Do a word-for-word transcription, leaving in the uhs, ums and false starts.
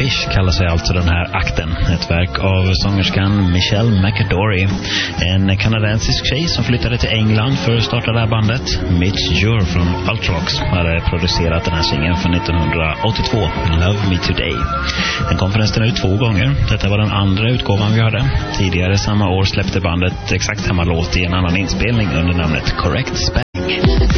Fish kallar sig alltså den här akten. Ett verk av sångerskan Michelle McAdory. En kanadensisk tjej som flyttade till England för att starta det här bandet. Mitch Jure från Ultravox hade producerat den här singeln från nittonhundraåttiotvå, Love Me Today. Den kom förresten ut två gånger. Detta var den andra utgåvan vi hörde. Tidigare samma år släppte bandet exakt samma låt i en annan inspelning under namnet Correct Spelling.